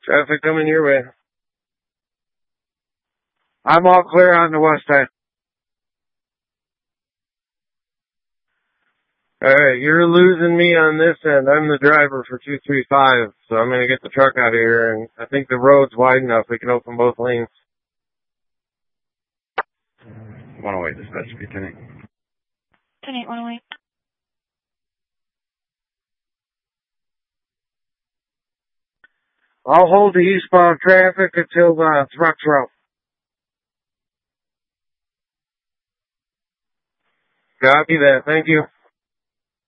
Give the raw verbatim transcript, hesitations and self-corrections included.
Traffic coming your way. I'm all clear on the west side. Alright, you're losing me on this end. I'm the driver for two three five, so I'm gonna get the truck out of here, and I think the road's wide enough we can open both lanes. one oh eight, dispatch, be ten eight. ten eight, one oh eight. I'll hold the eastbound traffic until the truck's out. Copy that. Thank you.